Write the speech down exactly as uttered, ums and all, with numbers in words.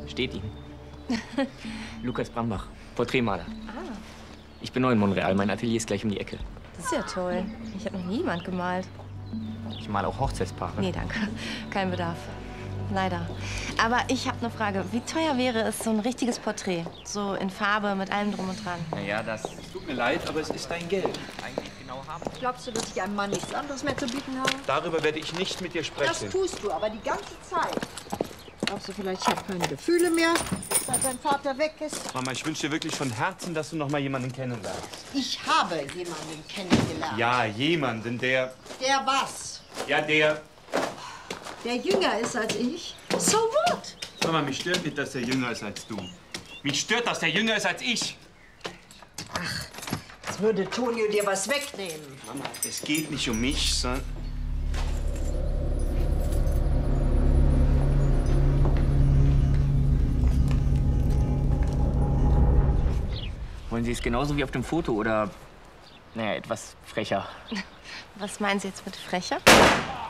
Steht Ihnen. Lukas Brambach, Porträtmaler. Ah. Ich bin neu in Montreal. Mein Atelier ist gleich um die Ecke. Das ist ja toll. Ich habe noch nie jemand gemalt. Ich male auch Hochzeitspaare. Nee, danke. Kein Bedarf. Leider. Aber ich habe eine Frage. Wie teuer wäre es, so ein richtiges Porträt? So in Farbe, mit allem drum und dran. Naja, das Tut mir leid, aber es ist dein Geld. eigentlich genau haben. Glaubst du, dass ich einem Mann nichts anderes mehr zu bieten habe? Darüber werde ich nicht mit dir Das sprechen. tust du, aber die ganze Zeit. Glaubst du vielleicht, ich habe keine Gefühle mehr, seit dein Vater weg ist? Mama, ich wünsche dir wirklich von Herzen, dass du noch mal jemanden kennenlernst. Ich habe jemanden kennengelernt. Ja, jemanden, der... Der was? Ja, der... Der jünger ist als ich. So what? Mama, mich stört nicht, dass der jünger ist als du. Mich stört, dass der jünger ist als ich. Jetzt würde Tonio dir was wegnehmen. Mama, es geht nicht um mich, sondern... Wollen Sie es genauso wie auf dem Foto oder, naja, etwas frecher? Was meinen Sie jetzt mit frecher?